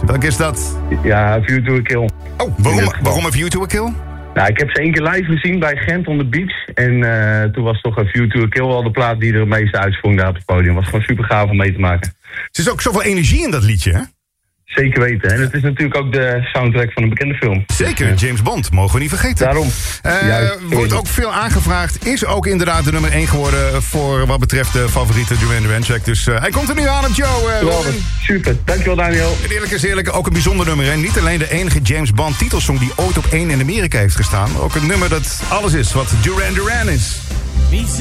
Welke is dat? Ja, View to a Kill. Oh, waarom A View to a Kill? Nou, ik heb ze 1 keer live gezien bij Gent on the Beach. En toen was toch A View to a Kill al de plaat die er het meeste uitsprong daar op het podium. Was gewoon super gaaf om mee te maken. Er is ook zoveel energie in dat liedje, hè? Zeker weten. En het is natuurlijk ook de soundtrack van een bekende film. Zeker, James Bond, mogen we niet vergeten. Daarom. Wordt ook veel aangevraagd. Is ook inderdaad de nummer 1 geworden voor wat betreft de favoriete Duran Duran track. Dus hij komt er nu aan op Joe. Super, dankjewel Daniel. En eerlijk is eerlijk, ook een bijzonder nummer. Hè? Niet alleen de enige James Bond titelsong die ooit op 1 in Amerika heeft gestaan. Maar ook een nummer dat alles is wat Duran Duran is.